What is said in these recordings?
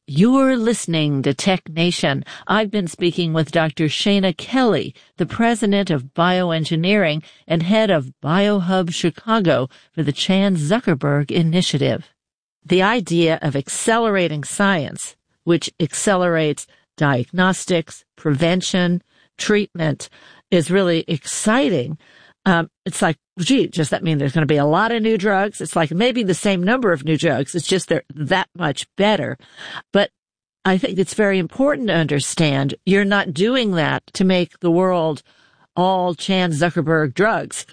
You're listening to Tech Nation. I've been speaking with Dr. Shana Kelly, the president of bioengineering and head of BioHub Chicago for the Chan Zuckerberg Initiative. The idea of accelerating science, which accelerates diagnostics, prevention, treatment, is really exciting. It's like, gee, does that mean there's going to be a lot of new drugs? It's like maybe the same number of new drugs. It's just they're that much better. But I think it's very important to understand you're not doing that to make the world all Chan Zuckerberg drugs,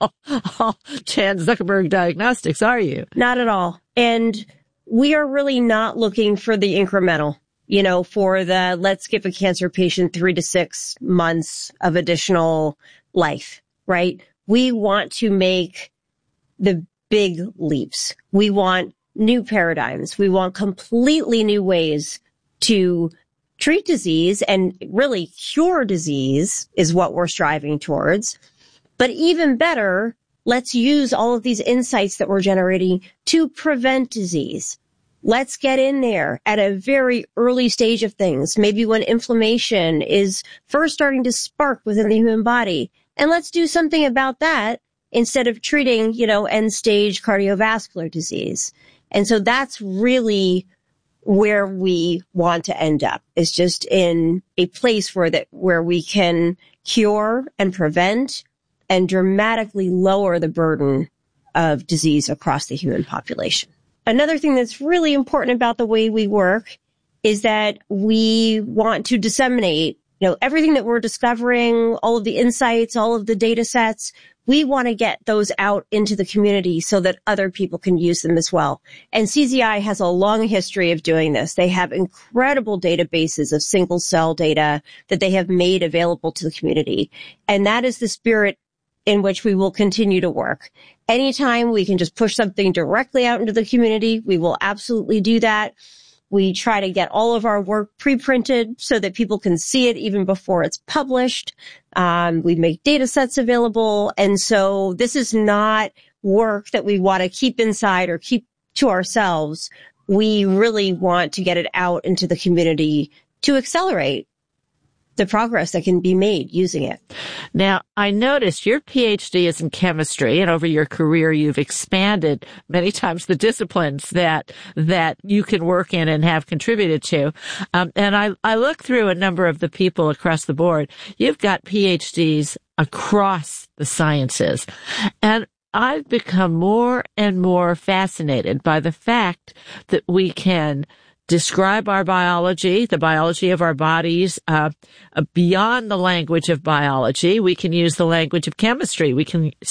all Chan Zuckerberg diagnostics, are you? Not at all. And we are really not looking for the incremental, for the let's give a cancer patient 3 to 6 months of additional life. Right? We want to make the big leaps. We want new paradigms. We want completely new ways to treat disease and really cure disease is what we're striving towards. But even better, let's use all of these insights that we're generating to prevent disease. Let's get in there at a very early stage of things, maybe when inflammation is first starting to spark within the human body. And let's do something about that instead of treating, end stage cardiovascular disease. And so that's really where we want to end up, is just in a place where we can cure and prevent and dramatically lower the burden of disease across the human population. Another thing that's really important about the way we work is that we want to disseminate everything that we're discovering, all of the insights, all of the data sets, we want to get those out into the community so that other people can use them as well. And CZI has a long history of doing this. They have incredible databases of single cell data that they have made available to the community. And that is the spirit in which we will continue to work. Anytime we can just push something directly out into the community, we will absolutely do that. We try to get all of our work pre-printed so that people can see it even before it's published. We make data sets available. And so this is not work that we want to keep inside or keep to ourselves. We really want to get it out into the community to accelerate the progress that can be made using it. Now, I noticed your PhD is in chemistry, and over your career, you've expanded many times the disciplines that you can work in and have contributed to. And I look through a number of the people across the board. You've got PhDs across the sciences. And I've become more and more fascinated by the fact that we can describe our biology, the biology of our bodies, beyond the language of biology. We can use the language of chemistry. We can use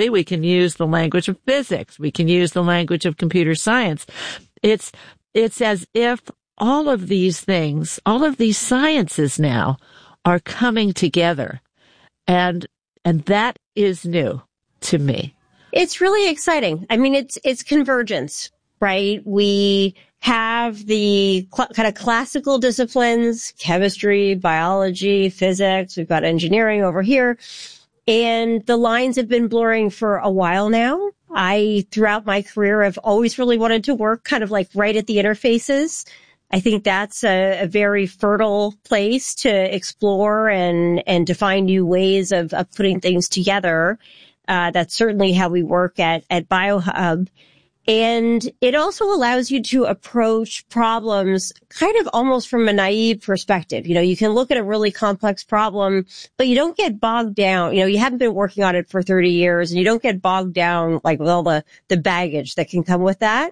the language of physics. We can use the language of computer science. It's as if all of these things, all of these sciences now are coming together. And that is new to me. It's really exciting. I mean, it's convergence, right? We have the kind of classical disciplines, chemistry, biology, physics. We've got engineering over here. And the lines have been blurring for a while now. Throughout my career, have always really wanted to work kind of like right at the interfaces. I think that's a very fertile place to explore and to find new ways of putting things together. That's certainly how we work at BioHub. And it also allows you to approach problems kind of almost from a naive perspective. You can look at a really complex problem, but you don't get bogged down. You haven't been working on it for 30 years and you don't get bogged down like with all the baggage that can come with that.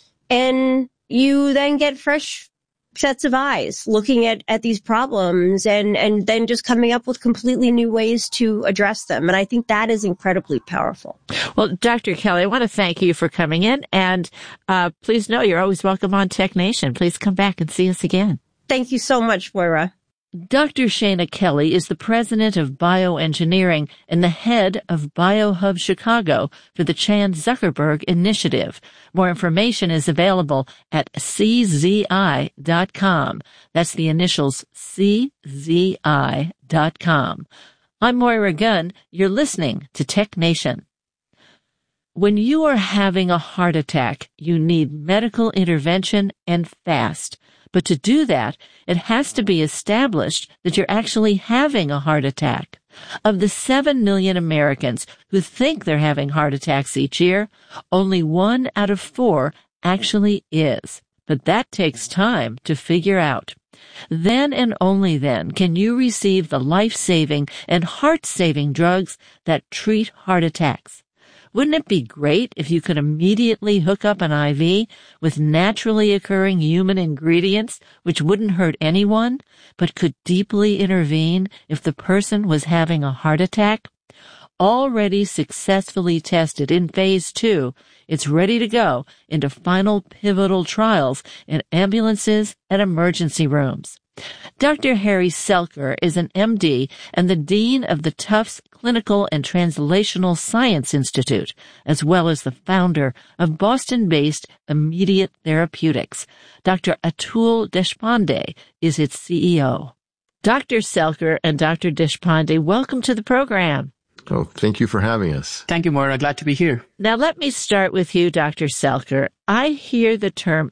And you then get fresh sets of eyes looking at these problems and then just coming up with completely new ways to address them. And I think that is incredibly powerful. Well, Dr. Kelly, I want to thank you for coming in. And please know you're always welcome on Tech Nation. Please come back and see us again. Thank you so much, Moira. Dr. Shana Kelly is the president of bioengineering and the head of BioHub Chicago for the Chan Zuckerberg Initiative. More information is available at CZI.com. That's the initials CZI.com. I'm Moira Gunn. You're listening to Tech Nation. When you are having a heart attack, you need medical intervention and fast. But to do that, it has to be established that you're actually having a heart attack. Of the 7 million Americans who think they're having heart attacks each year, only 1 out of 4 actually is. But that takes time to figure out. Then and only then can you receive the life-saving and heart-saving drugs that treat heart attacks. Wouldn't it be great if you could immediately hook up an IV with naturally occurring human ingredients which wouldn't hurt anyone, but could deeply intervene if the person was having a heart attack? Already successfully tested in phase 2, it's ready to go into final pivotal trials in ambulances and emergency rooms. Dr. Harry Selker is an MD and the Dean of the Tufts Clinical and Translational Science Institute, as well as the founder of Boston-based Immediate Therapeutics. Dr. Atul Deshpande is its CEO. Dr. Selker and Dr. Deshpande, welcome to the program. Oh, thank you for having us. Thank you, Moira. Glad to be here. Now, let me start with you, Dr. Selker. I hear the term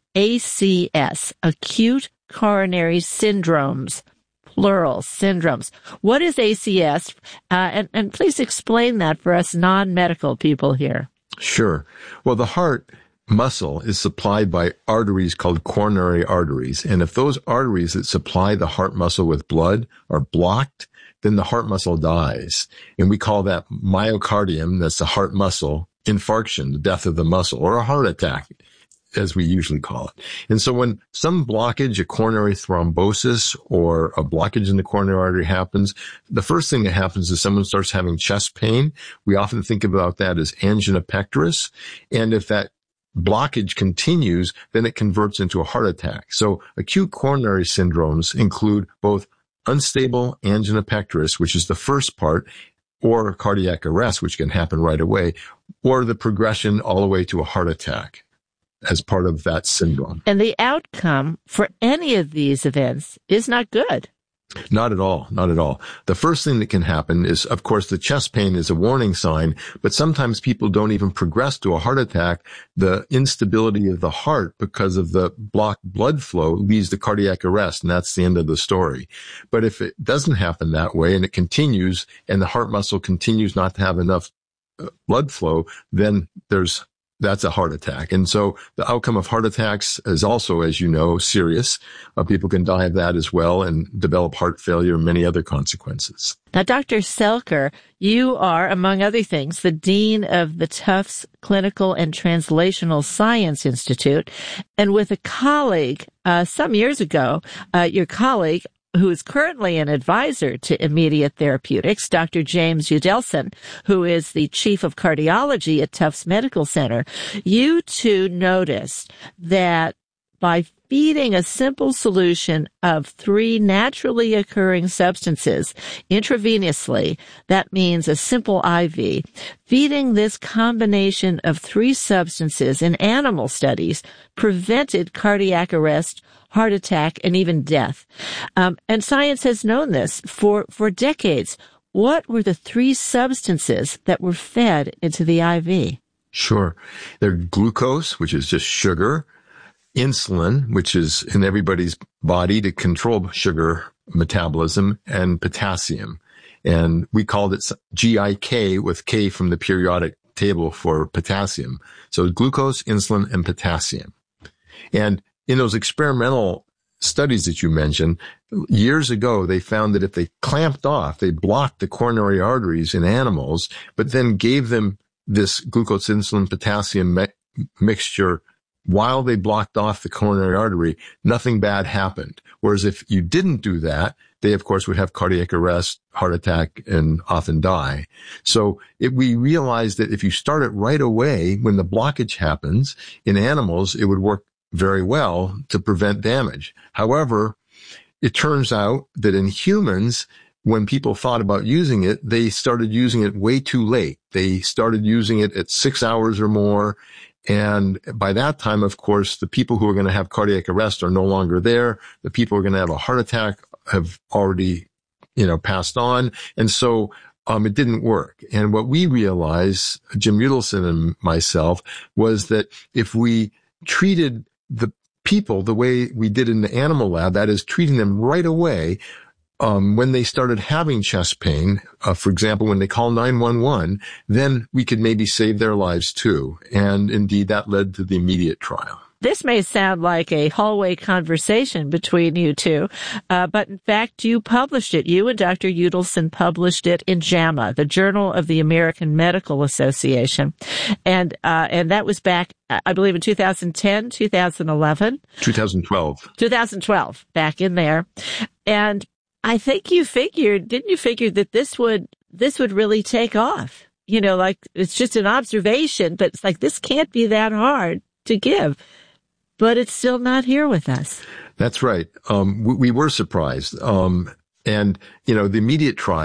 ACS, acute coronary syndromes, plural syndromes. What is ACS? And please explain that for us non-medical people here. Sure. Well, the heart muscle is supplied by arteries called coronary arteries. And if those arteries that supply the heart muscle with blood are blocked, then the heart muscle dies. And we call that myocardium, that's the heart muscle, infarction, the death of the muscle, or a heart attack, as we usually call it. And so when some blockage, a coronary thrombosis or a blockage in the coronary artery happens, the first thing that happens is someone starts having chest pain. We often think about that as angina pectoris. And if that blockage continues, then it converts into a heart attack. So acute coronary syndromes include both unstable angina pectoris, which is the first part, or cardiac arrest, which can happen right away, or the progression all the way to a heart attack as part of that syndrome. And the outcome for any of these events is not good. Not at all. Not at all. The first thing that can happen is, of course, the chest pain is a warning sign, but sometimes people don't even progress to a heart attack. The instability of the heart because of the blocked blood flow leads to cardiac arrest, and that's the end of the story. But if it doesn't happen that way and it continues and the heart muscle continues not to have enough blood flow, then that's a heart attack. And so the outcome of heart attacks is also, as you know, serious. People can die of that as well and develop heart failure and many other consequences. Now, Dr. Selker, you are, among other things, the Dean of the Tufts Clinical and Translational Science Institute. And with a colleague, some years ago, your colleague, who is currently an advisor to Immediate Therapeutics, Dr. James Udelson, who is the chief of cardiology at Tufts Medical Center, you two noticed that by feeding a simple solution of 3 naturally occurring substances intravenously, that means a simple IV, feeding this combination of 3 substances in animal studies prevented cardiac arrest, heart attack, and even death. And science has known this for decades. What were the 3 substances that were fed into the IV? Sure. They're glucose, which is just sugar, insulin, which is in everybody's body to control sugar metabolism, and potassium. And we called it GIK with K from the periodic table for potassium. So glucose, insulin, and potassium. And in those experimental studies that you mentioned, years ago, they found that if they clamped off, they blocked the coronary arteries in animals, but then gave them this glucose, insulin, potassium mixture while they blocked off the coronary artery, nothing bad happened. Whereas if you didn't do that, they, of course, would have cardiac arrest, heart attack, and often die. So we realized that if you start it right away when the blockage happens in animals, it would work very well to prevent damage. However, it turns out that in humans, when people thought about using it, they started using it way too late. They started using it at 6 hours or more. And by that time, of course, the people who are going to have cardiac arrest are no longer there. The people who are going to have a heart attack have already, passed on. And so, it didn't work. And what we realized, Jim Udelson and myself, was that if we treated the people the way we did in the animal lab, that is treating them right away, when they started having chest pain, for example, when they call 911, then we could maybe save their lives too. And indeed, that led to the immediate trial. This may sound like a hallway conversation between you two, but in fact, you published it. You and Dr. Udelson published it in JAMA, the Journal of the American Medical Association. And that was back, I believe, in 2010, 2011? 2012, back in there. And I think didn't you figure that this would really take off? You know, like, it's just an observation, but it's like, this can't be that hard to give. But it's still not here with us. That's right. We were surprised. And, the immediate trial